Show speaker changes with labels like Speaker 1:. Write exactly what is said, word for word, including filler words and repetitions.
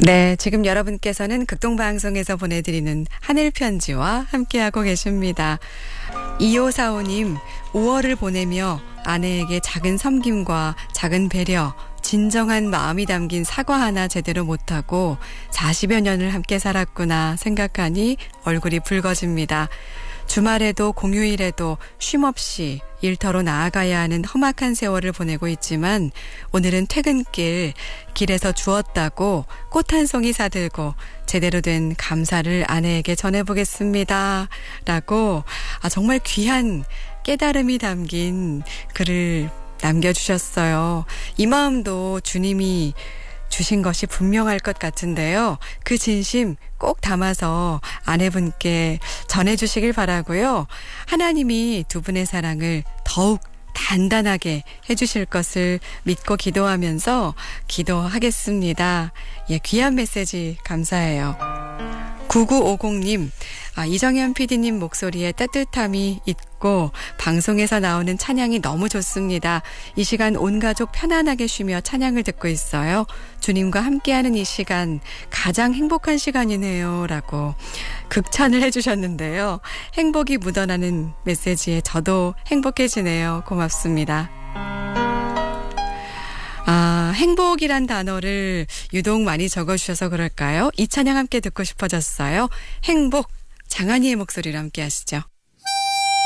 Speaker 1: 네, 지금 여러분께서는 극동방송에서 보내드리는 하늘편지와 함께하고 계십니다. 이오사오 님, 오월을 보내며 아내에게 작은 섬김과 작은 배려, 진정한 마음이 담긴 사과 하나 제대로 못하고 사십여 년을 함께 살았구나 생각하니 얼굴이 붉어집니다. 주말에도 공휴일에도 쉼없이 일터로 나아가야 하는 험악한 세월을 보내고 있지만 오늘은 퇴근길 길에서 주웠다고 꽃 한 송이 사들고 제대로 된 감사를 아내에게 전해보겠습니다. 라고 아, 정말 귀한 깨달음이 담긴 글을 남겨주셨어요. 이 마음도 주님이 주신 것이 분명할 것 같은데요. 그 진심 꼭 담아서 아내분께 전해주시길 바라고요. 하나님이 두 분의 사랑을 더욱 단단하게 해주실 것을 믿고 기도하면서 기도하겠습니다. 예, 귀한 메시지 감사해요. 구구오공 님, 아, 이정현 피디님 목소리에 따뜻함이 있고 방송에서 나오는 찬양이 너무 좋습니다. 이 시간 온 가족 편안하게 쉬며 찬양을 듣고 있어요. 주님과 함께하는 이 시간 가장 행복한 시간이네요. 라고 극찬을 해주셨는데요. 행복이 묻어나는 메시지에 저도 행복해지네요. 고맙습니다. 아, 행복이란 단어를 유독 많이 적어주셔서 그럴까요? 이 찬양 함께 듣고 싶어졌어요. 행복, 장한이의 목소리로 함께 하시죠.